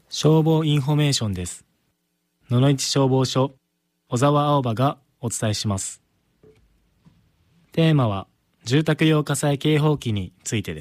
消防インフォメーションです。野々市消防署小沢青葉がお伝えします。テーマは住宅用火災警報器についてです。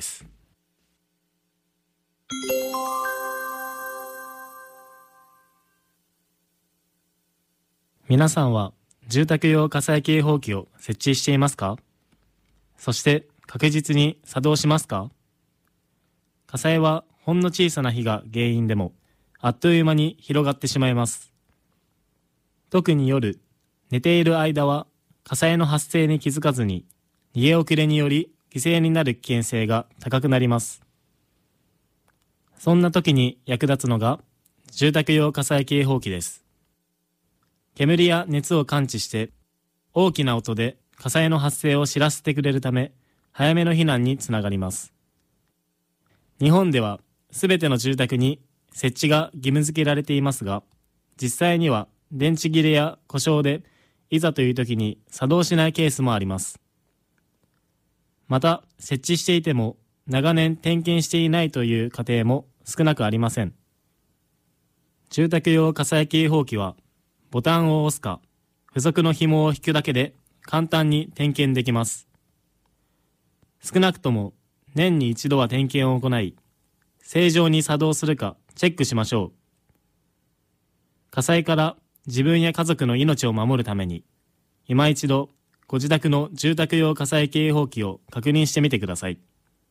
皆さんは住宅用火災警報器を設置していますか？そして確実に作動しますか？火災はほんの小さな火が原因でもあっという間に広がってしまいます。特に夜、寝ている間は火災の発生に気づかずに逃げ遅れにより犠牲になる危険性が高くなります。そんな時に役立つのが住宅用火災警報器です。煙や熱を感知して大きな音で火災の発生を知らせてくれるため、早めの避難につながります。日本ではすべての住宅に設置が義務付けられていますが、実際には電池切れや故障でいざという時に作動しないケースもあります。また設置していても長年点検していないという家庭も少なくありません。住宅用火災警報器はボタンを押すか付属の紐を引くだけで簡単に点検できます。少なくとも年に一度は点検を行い、正常に作動するかチェックしましょう。火災から自分や家族の命を守るために、今一度ご自宅の住宅用火災警報器を確認してみてください。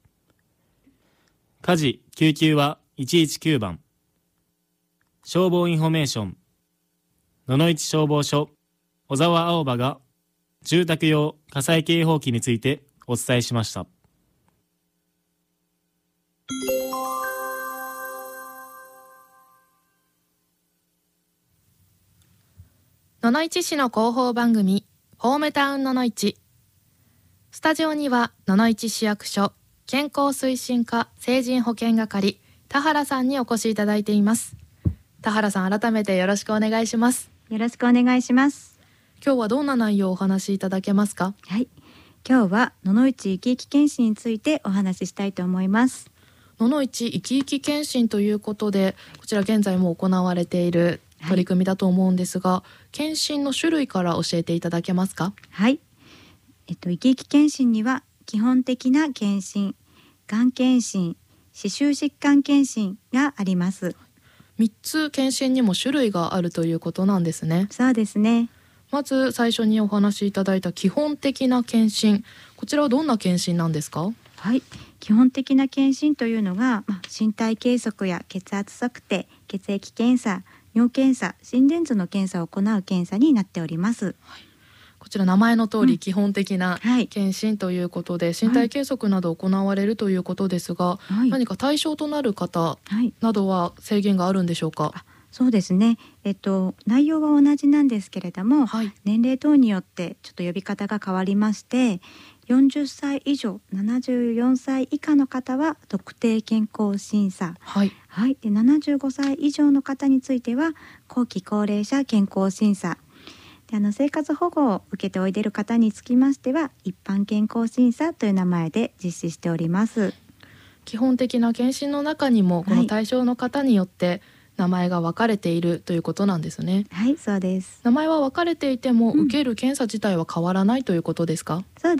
火事・救急は119番。消防インフォメーション。野々市消防署小沢青葉が住宅用火災警報器についてお伝えしました。 野々市市の広報番組ホームタウン野々市。スタジオには野々市市役所健康推進課成人保健係田原さんにお越しいただいています。田原さん、改めてよろしくお願いします。 よろしくお願いします。 今日はどんな内容をお話しいただけますか？ はい、今日は野々市生き生き検診についてお話ししたいと思います。 野々市生き生き検診ということで、こちら現在も行われている取り組みだと思うんですが、検診の種類から教えていただけますか？ はい、生き生き検診には基本的な検診、がん検診、歯周疾患検診があります。 3つ検診にも種類があるということなんですね。 そうですね。 まず最初にお話しいただいた基本的な検診、こちらはどんな検診なんですか？ はい、基本的な検診というのが、身体計測や血圧測定、血液検査、尿検査、心電図の検査を行う検査になっております。 こちら名前の通り基本的な検診ということで、身体計測など行われるということですが、何か対象となる方などは制限があるんでしょうか？ そうですね、内容は同じなんですけれども、年齢等によってちょっと呼び方が変わりまして、40歳以上74歳以下の方は特定健康審査、で75歳以上の方については後期高齢者健康審査で、生活保護を受けておいでいる方につきましては一般健康審査という名前で実施しております。 基本的な検診の中にもこの対象の方によって名前が分かれているということなんですね。 はい、そうです。 名前は分かれていても、受ける検査自体は変わらないということですか？ そう